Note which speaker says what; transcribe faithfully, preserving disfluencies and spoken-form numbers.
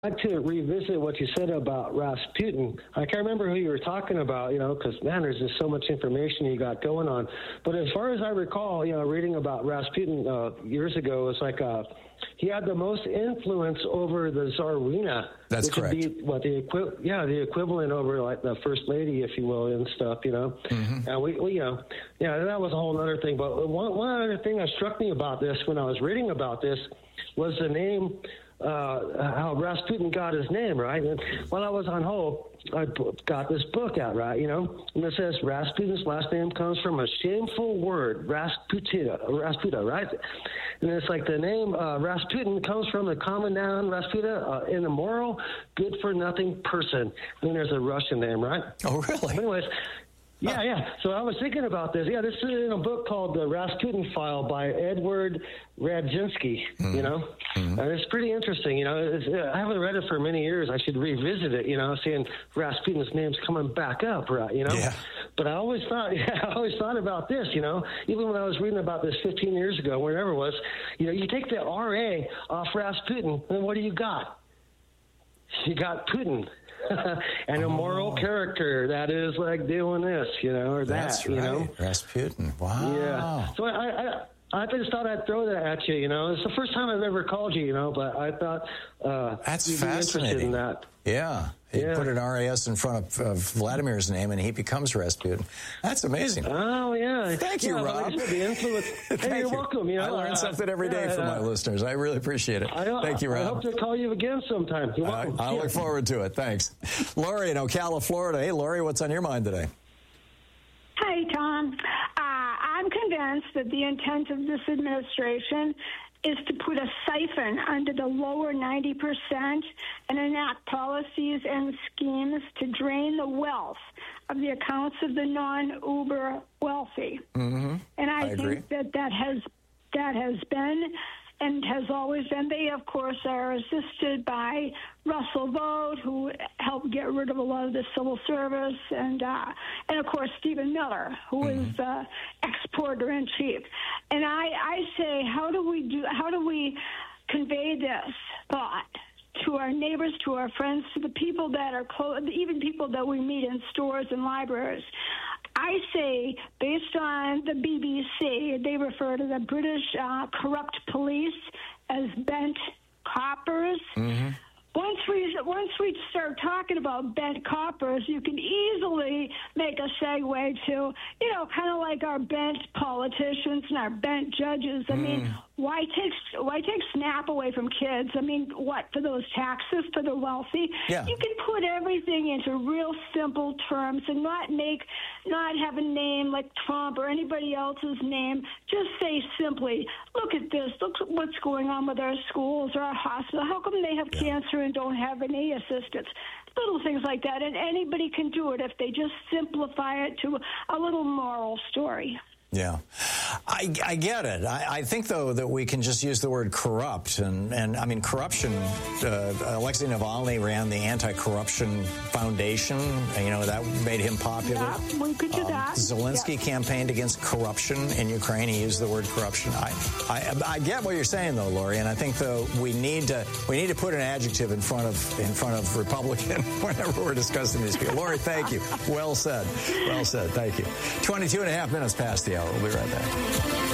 Speaker 1: I'd like to revisit what you said about Rasputin. I can't remember who you were talking about, you know, because, man, there's just so much information you got going on. But as far as I recall, you know, reading about Rasputin uh, years ago, it's like uh, he had the most influence over the Tsarina.
Speaker 2: That's
Speaker 1: which
Speaker 2: correct.
Speaker 1: Would be what the equi- yeah, the equivalent over like the first lady, if you will, and stuff, you know. Mm-hmm. And we, we, you know, yeah, that was a whole other thing. But one, one other thing that struck me about this when I was reading about this was the name. Uh, how Rasputin got his name, right? And while I was on hold, I got this book out, right? You know, and it says Rasputin's last name comes from a shameful word, Rasputina, Rasputa, right? And it's like the name uh, Rasputin comes from the common noun Rasputa, uh, an immoral, good-for-nothing person. And then there's a Russian name, right?
Speaker 2: Oh, really?
Speaker 1: Anyways. Yeah, yeah. So I was thinking about this. Yeah, this is in a book called The Rasputin File by Edward Radzinski, mm. you know. Mm-hmm. And it's pretty interesting, you know. It's, I haven't read it for many years. I should revisit it, you know, seeing Rasputin's name's coming back up, right, you know. Yeah. But I always thought, yeah, I always thought about this, you know. Even when I was reading about this fifteen years ago, wherever it was, you know, you take the R A off Rasputin, and what do you got? You got Putin. And a moral oh. character that is like doing this, you know, or
Speaker 2: That's
Speaker 1: that,
Speaker 2: right.
Speaker 1: you know.
Speaker 2: Rasputin. Wow.
Speaker 1: Yeah. So I, I, I just thought I'd throw that at you, you know. It's the first time I've ever called you, you know, but I thought uh,
Speaker 2: That's
Speaker 1: you'd be
Speaker 2: fascinating.
Speaker 1: interested in that.
Speaker 2: Yeah. He
Speaker 1: yeah.
Speaker 2: put an R A S in front of, of Vladimir's name, and he becomes Rasputin. That's amazing.
Speaker 1: Oh, yeah.
Speaker 2: Thank
Speaker 1: yeah,
Speaker 2: you, Rob.
Speaker 1: Like I said, the influence.
Speaker 2: Thank
Speaker 1: hey, you're
Speaker 2: you.
Speaker 1: welcome. You know,
Speaker 2: I learn
Speaker 1: uh,
Speaker 2: something every day
Speaker 1: yeah,
Speaker 2: from my
Speaker 1: uh,
Speaker 2: listeners. I really appreciate it.
Speaker 1: I,
Speaker 2: Thank you, Rob.
Speaker 1: I hope to call you again sometime. You're welcome.
Speaker 2: I, I look forward to it. Thanks. Lori in Ocala, Florida. Hey, Lori, what's on your mind today?
Speaker 3: Hi, Tom. Uh, I'm convinced that the intent of this administration is to put a siphon under the lower ninety percent and enact policies and schemes to drain the wealth of the accounts of the non-uber wealthy.
Speaker 2: Mm-hmm.
Speaker 3: And I,
Speaker 2: I
Speaker 3: think
Speaker 2: agree.
Speaker 3: that that has, that has been and has always been. They, of course, are assisted by Russell Vought, who helped get rid of a lot of the civil service, and, uh, and of course, Stephen Miller, who mm-hmm. is uh, exporter-in-chief. And I, I say, how do we do? How do we convey this thought to our neighbors, to our friends, to the people that are close, even people that we meet in stores and libraries? I say, based on the B B C, they refer to the British uh, corrupt police as bent coppers. Mm-hmm. Once we once we start talking about bent coppers, you can easily make a segue to, you know, kind of like our bent politicians and our bent judges. I mm. mean, why take why take SNAP away from kids? I mean, what, for those taxes for the wealthy?
Speaker 2: Yeah.
Speaker 3: You can put everything into real simple terms and not make not have a name like Trump or anybody else's name. Just say simply, look at this. Look at what's going on with our schools or our hospitals. How come they have yeah. cancer and don't have any assistance? Little things like that. And anybody can do it if they just simplify it to a little moral story.
Speaker 2: Yeah, I, I get it. I, I think, though, that we can just use the word corrupt. And, and I mean, corruption, uh, Alexei Navalny ran the Anti-Corruption Foundation. You know, that made him popular.
Speaker 3: Yeah, we could do um, that.
Speaker 2: Zelensky yeah. campaigned against corruption in Ukraine. He used the word corruption. I, I, I get what you're saying, though, Lori. And I think, though, we need to we need to put an adjective in front of in front of Republican whenever we're discussing these people. Lori, thank you. Well said. Well said. Thank you. twenty-two and a half minutes past the hour. We'll be right back.